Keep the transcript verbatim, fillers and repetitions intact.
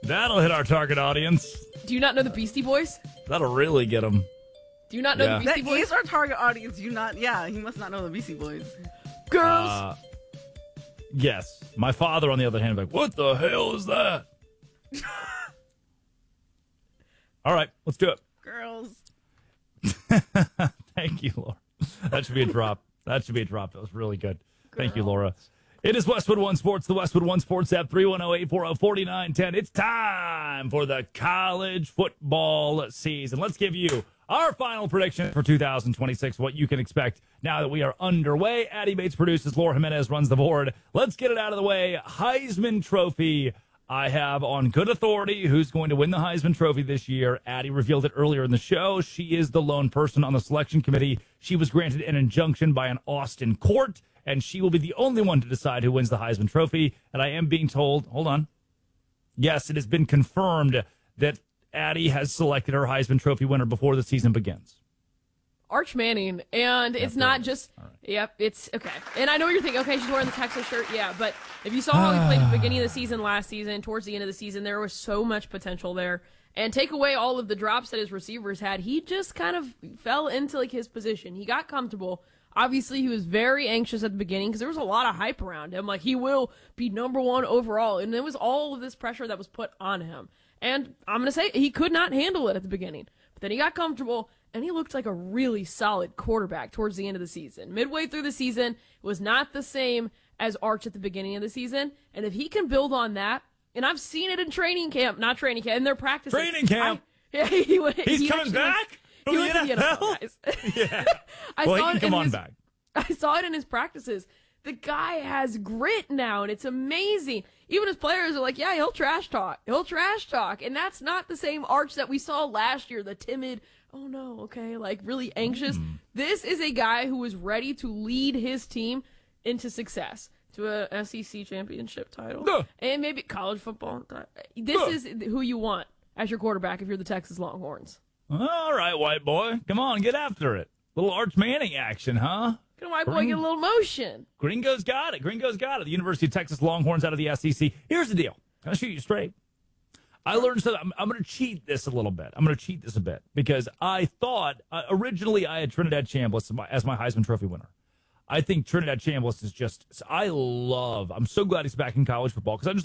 That'll hit our target audience. Do you not know the Beastie Boys? That'll really get them. Do you not know Yeah. the Beastie That Boys? is our target audience. You not? Yeah, he must not know the Beastie Boys. Girls. Uh, yes. My father, on the other hand, is like, what the hell is that? All right, let's do it. Girls. Thank you, Laura. That should be a drop. That should be a drop. That was really good. Thank you, Laura. It is Westwood One Sports, the Westwood One Sports app, three one zero, eight four zero, four nine one zero. It's time for the college football season. Let's give you our final prediction for two thousand twenty-six, what you can expect now that we are underway. Addie Bates produces, Laura Jimenez runs the board. Let's get it out of the way. Heisman Trophy. I have on good authority who's going to win the Heisman Trophy this year. Addie revealed it earlier in the show. She is the lone person on the selection committee. She was granted an injunction by an Austin court, and she will be the only one to decide who wins the Heisman Trophy. And I am being told, hold on. Yes, it has been confirmed that Addie has selected her Heisman Trophy winner before the season begins. Arch Manning, and it's That's not right. just, All right. yep, it's, okay. And I know what you're thinking, okay, she's wearing the Texas shirt, yeah, but if you saw how he played at the beginning of the season last season, towards the end of the season, there was so much potential there. And take away all of the drops that his receivers had, he just kind of fell into, like, his position. He got comfortable. Obviously, he was very anxious at the beginning because there was a lot of hype around him. Like, he will be number one overall. And it was all of this pressure that was put on him. And I'm going to say he could not handle it at the beginning. But then he got comfortable, and he looked like a really solid quarterback towards the end of the season. Midway through the season, it was not the same as Arch at the beginning of the season. And if he can build on that, and I've seen it in training camp, not training camp, in their practices. Training camp? I, yeah, he went, He's he coming actually back? Went, From he the went to the N F L? N F L, guys. Yeah. I Well, saw he can it come in on his, back. I saw it in his practices. The guy has grit now, and it's amazing. Even his players are like, yeah, he'll trash talk. He'll trash talk. And that's not the same Arch that we saw last year, the timid, oh no, okay, like really anxious. Mm. This is a guy who is ready to lead his team into success, to a S E C championship title, Duh. and maybe college football. This Duh. is who you want as your quarterback if you're the Texas Longhorns. All right, white boy. Come on, get after it. Little Arch Manning action, huh? Come on, boy, get a little motion. Gringo's got it. Gringo's got it. The University of Texas Longhorns out of the S E C. Here's the deal. I'll shoot you straight. I learned something. I'm, I'm going to cheat this a little bit. I'm going to cheat this a bit because I thought uh, originally I had Trinidad Chambliss as my, as my Heisman Trophy winner. I think Trinidad Chambliss is just, I love, I'm so glad he's back in college football because I just